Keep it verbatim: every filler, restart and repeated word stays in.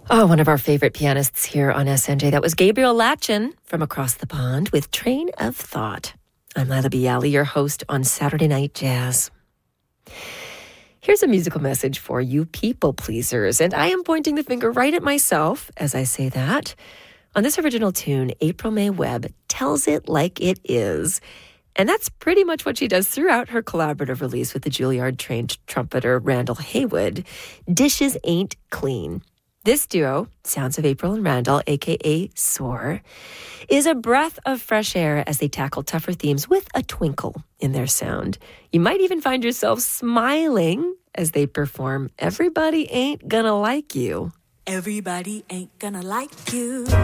Oh, one of our favorite pianists here on S N J. That was Gabriel Latchin from across the pond with Train of Thought. I'm Lila Bialy, your host on Saturday Night Jazz. Here's a musical message for you people pleasers, and I am pointing the finger right at myself as I say that. On this original tune, April May Webb tells it like it is. And that's pretty much what she does throughout her collaborative release with the Juilliard-trained trumpeter Randall Haywood, Dishes Ain't Clean. This duo, Sounds of April and Randall, a k a. Soar, is a breath of fresh air as they tackle tougher themes with a twinkle in their sound. You might even find yourself smiling as they perform Everybody Ain't Gonna Like You. Everybody ain't gonna like you.